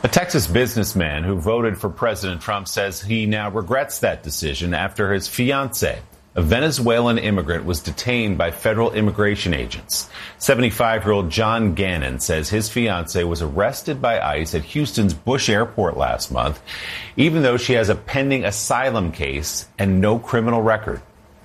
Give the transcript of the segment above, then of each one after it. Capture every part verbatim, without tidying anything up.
A Texas businessman who voted for President Trump says he now regrets that decision after his fiancée, a Venezuelan immigrant, was detained by federal immigration agents. seventy-five-year-old John Gannon says his fiancée was arrested by ICE at Houston's Bush Airport last month, even though she has a pending asylum case and no criminal record.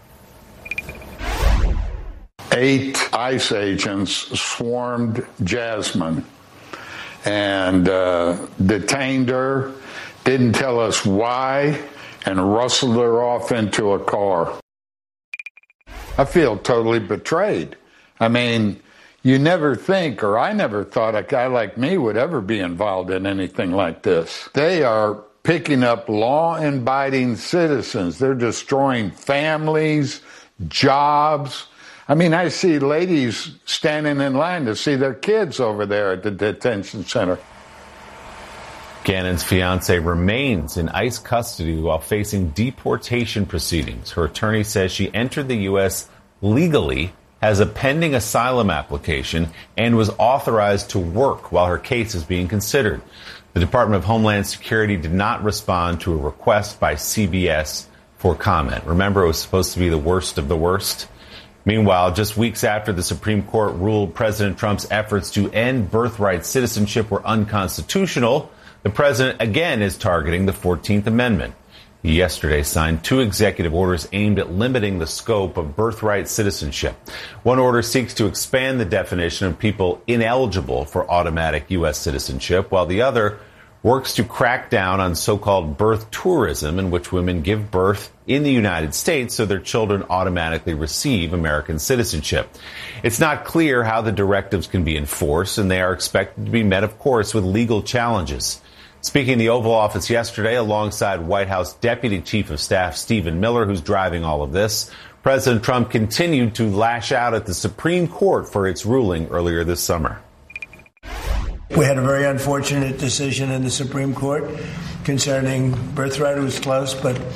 Eight ICE agents swarmed Jasmine and uh, detained her, didn't tell us why, and rustled her off into a car. I feel totally betrayed. I mean, you never think, or I never thought a guy like me would ever be involved in anything like this. They are picking up law-abiding citizens. They're destroying families, jobs. I mean, I see ladies standing in line to see their kids over there at the detention center. Gannon's fiancée remains in ICE custody while facing deportation proceedings. Her attorney says she entered the U S legally, has a pending asylum application, and was authorized to work while her case is being considered. The Department of Homeland Security did not respond to a request by C B S for comment. Remember, it was supposed to be the worst of the worst? Meanwhile, just weeks after the Supreme Court ruled President Trump's efforts to end birthright citizenship were unconstitutional, the president again is targeting the fourteenth Amendment. He yesterday signed two executive orders aimed at limiting the scope of birthright citizenship. One order seeks to expand the definition of people ineligible for automatic U S citizenship, while the other works to crack down on so-called birth tourism, in which women give birth in the United States so their children automatically receive American citizenship. It's not clear how the directives can be enforced, and they are expected to be met, of course, with legal challenges. Speaking in the Oval Office yesterday alongside White House Deputy Chief of Staff Stephen Miller, who's driving all of this, President Trump continued to lash out at the Supreme Court for its ruling earlier this summer. We had a very unfortunate decision in the Supreme Court concerning birthright. It was close, but